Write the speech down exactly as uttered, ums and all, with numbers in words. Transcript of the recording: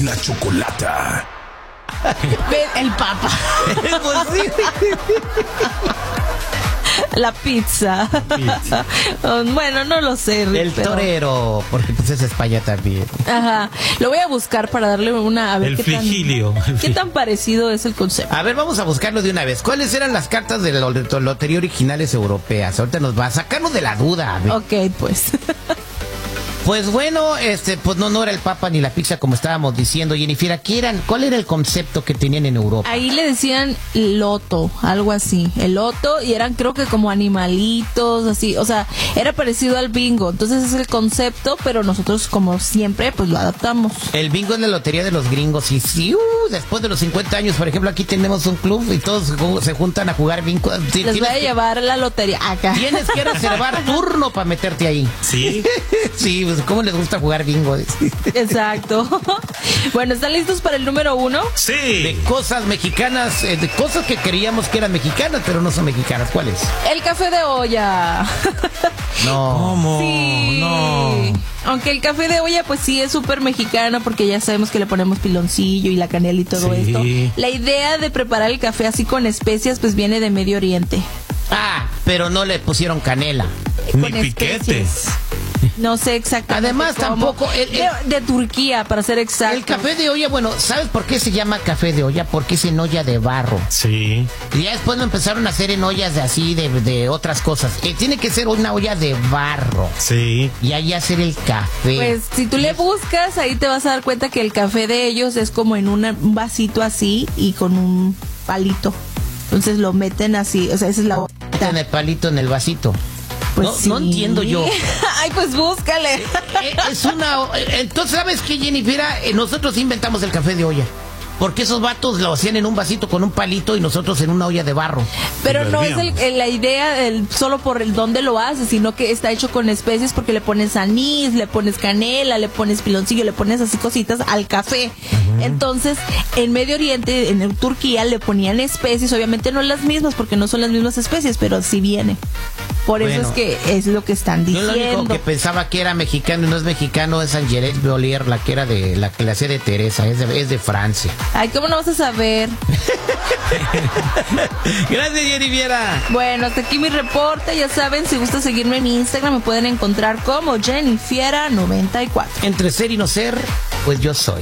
la Chocolata. El Papa. La pizza. pizza. Bueno, no lo sé, Rick, El pero... torero, porque pues es España también. Ajá. Lo voy a buscar para darle una... A ver el qué frigilio. Tan, ¿Qué tan parecido es el concepto? A ver, vamos a buscarlo de una vez. ¿Cuáles eran las cartas de la lotería originales europeas? Ahorita nos va a sacarnos de la duda. Ok, pues. Pues bueno, este, pues no, no era el Papa ni la pizza como estábamos diciendo. Jennifer, ¿qué eran? ¿Cuál era el concepto que tenían en Europa? Ahí le decían loto, algo así, el loto, y eran creo que como animalitos, así, o sea, era parecido al bingo. Entonces es el concepto, pero nosotros como siempre, pues lo adaptamos. El bingo es la lotería de los gringos y sí, uh, después de los cincuenta años, por ejemplo, aquí tenemos un club y todos se, se juntan a jugar bingo. Les voy a que, llevar la lotería acá. Tienes que reservar turno para meterte ahí. Sí. Sí, pues cómo les gusta jugar bingo. Exacto. Bueno, ¿están listos para el número uno? Sí. De cosas mexicanas, eh, de cosas que creíamos que eran mexicanas, pero no son mexicanas. ¿Cuáles? El café de olla. No. ¿Cómo? Sí. No. Aunque el café de olla pues sí es súper mexicano porque ya sabemos que le ponemos piloncillo y la canela y todo Sí. esto. La idea de preparar el café así con especias pues viene de Medio Oriente. Ah, pero no le pusieron canela. Ni Con piquete. especies. No sé exactamente. Además, cómo. tampoco el- el- de, de Turquía, para ser exacto. El café de olla, bueno, ¿sabes por qué se llama café de olla? Porque es en olla de barro. Sí. Y ya después lo empezaron a hacer en ollas de así, de, de otras cosas. Eh, tiene que ser una olla de barro. Sí. Y ahí hacer el café. Pues si tú le buscas, ahí te vas a dar cuenta que el café de ellos es como en una- un vasito así y con un palito. Entonces lo meten así, o sea, esa es la En el palito, en el vasito. Pues no, sí. no entiendo yo. Ay, pues búscale. Eh, es una... Entonces, ¿sabes qué, Jennifer? Eh, Nosotros inventamos el café de olla. Porque esos vatos lo hacían en un vasito con un palito y nosotros en una olla de barro. Pero Y no es el- bebíamos. el- la idea el, solo por el dónde lo haces, sino que está hecho con especies porque le pones anís, le pones canela, le pones piloncillo, le pones así cositas al café. Entonces, en Medio Oriente, en Turquía, le ponían especies, obviamente no las mismas porque no son las mismas especies, pero sí viene. Por eso Bueno, es que es lo que están Yo lo único diciendo. que pensaba que era mexicano y no es mexicano es Angelique Boyer, la que era de la que la hacía de Teresa, es de, es de Francia. Ay, ¿cómo no vas a saber? Gracias, Jennifer. Bueno, hasta aquí mi reporte. Ya saben, si gusta seguirme en mi Instagram, me pueden encontrar como Jennifiera noventa y cuatro. Entre ser y no ser, pues yo soy.